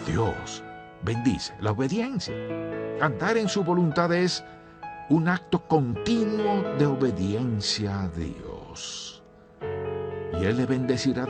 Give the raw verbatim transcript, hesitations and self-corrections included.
Dios bendice la obediencia. Cantar en su voluntad es un acto continuo de obediencia a Dios. Y Él le bendecirá